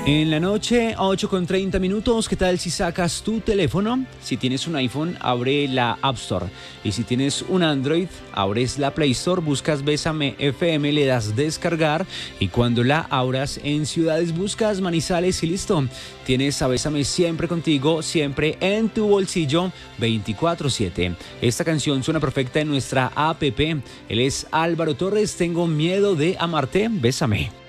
En la noche, 8:30. ¿Qué tal si sacas tu teléfono? Si tienes un iPhone, abre la App Store. Y si tienes un Android, abres la Play Store, buscas Bésame FM, le das descargar. Y cuando la abras en ciudades, buscas Manizales y listo. Tienes a Bésame siempre contigo, siempre en tu bolsillo, 24/7. Esta canción suena perfecta en nuestra app. Él es Álvaro Torres, Tengo miedo de amarte, Bésame.